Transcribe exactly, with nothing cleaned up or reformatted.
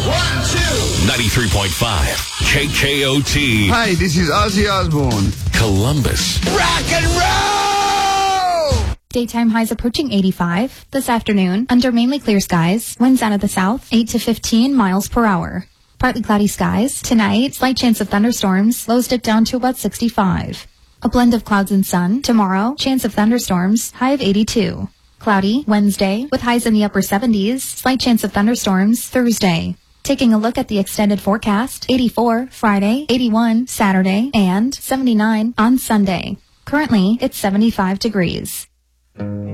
One, two. ninety-three point five K K O T. Hi, this is Ozzy Osbourne. Columbus. Rock and roll! Daytime highs approaching eighty-five. This afternoon, under mainly clear skies. Winds out of the south, eight to fifteen miles per hour. Partly cloudy skies. Tonight, slight chance of thunderstorms. Lows dip down to about sixty-five. A blend of clouds and sun. Tomorrow, chance of thunderstorms. High of eighty-two. Cloudy Wednesday with highs in the upper seventies. Slight chance of thunderstorms Thursday. Taking a look at the extended forecast. eighty-four Friday, eighty-one Saturday, and seventy-nine on Sunday. Currently, it's seventy-five degrees.